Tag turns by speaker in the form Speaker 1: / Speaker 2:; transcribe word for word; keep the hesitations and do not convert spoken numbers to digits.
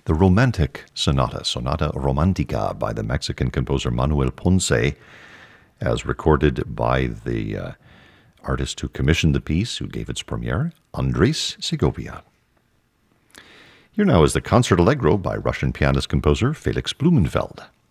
Speaker 1: the Romantic Sonata, Sonata Romantica by the Mexican composer Manuel Ponce, as recorded by the uh, artist who commissioned the piece, who gave its premiere, Andres Segovia. Here now is the Concert Allegro by Russian pianist-composer Felix Blumenfeld.